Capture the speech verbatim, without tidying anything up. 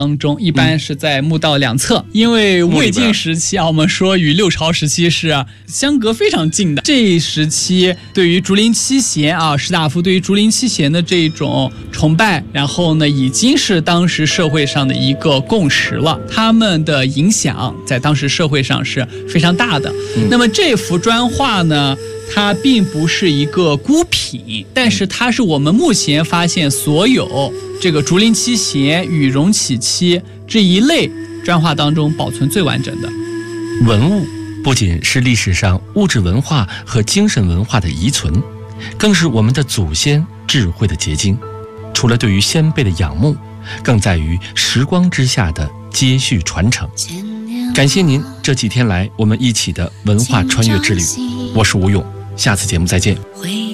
当中，一般是在墓道两侧，嗯、因为魏晋时期啊，我们说与六朝时期是、啊、相隔非常近的。这一时期对于竹林七贤啊，士大夫对于竹林七贤的这种崇拜，然后呢，已经是当时社会上的一个共识了。他们的影响在当时社会上是非常大的。嗯、那么这幅砖画呢？它并不是一个孤品，但是它是我们目前发现所有这个竹林七贤与荣启期这一类砖画当中保存最完整的。 文物不仅是历史上物质文化和精神文化的遗存，更是我们的祖先智慧的结晶。除了对于先辈的仰慕，更在于时光之下的接续传承。感谢您这几天来我们一起的文化穿越之旅，我是吴勇。下次节目再见。